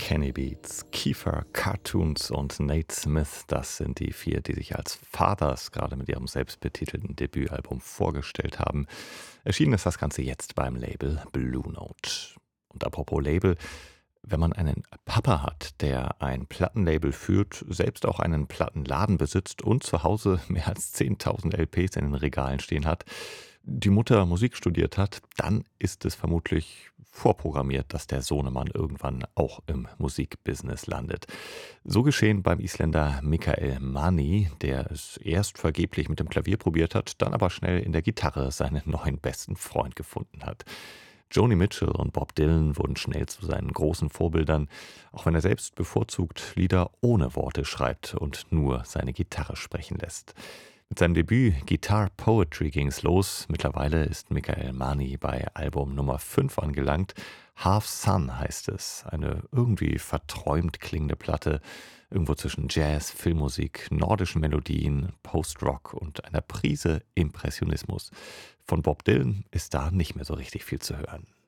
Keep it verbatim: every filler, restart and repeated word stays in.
Kenny Beats, Kiefer Cartoons und Nate Smith, das sind die vier, die sich als Fathers gerade mit ihrem selbstbetitelten Debütalbum vorgestellt haben. Erschienen ist das Ganze jetzt beim Label Blue Note. Und apropos Label, wenn man einen Papa hat, der ein Plattenlabel führt, selbst auch einen Plattenladen besitzt und zu Hause mehr als zehntausend L Ps in den Regalen stehen hat, die Mutter Musik studiert hat, dann ist es vermutlich vorprogrammiert, dass der Sohnemann irgendwann auch im Musikbusiness landet. So geschehen beim Isländer Mikael Mani, der es erst vergeblich mit dem Klavier probiert hat, dann aber schnell in der Gitarre seinen neuen besten Freund gefunden hat. Joni Mitchell und Bob Dylan wurden schnell zu seinen großen Vorbildern, auch wenn er selbst bevorzugt Lieder ohne Worte schreibt und nur seine Gitarre sprechen lässt. Mit seinem Debüt Guitar Poetry ging es los. Mittlerweile ist Mikael Mani bei Album Nummer fünf angelangt. Half Sun heißt es. Eine irgendwie verträumt klingende Platte. Irgendwo zwischen Jazz, Filmmusik, nordischen Melodien, Post-Rock und einer Prise Impressionismus. Von Bob Dylan ist da nicht mehr so richtig viel zu hören.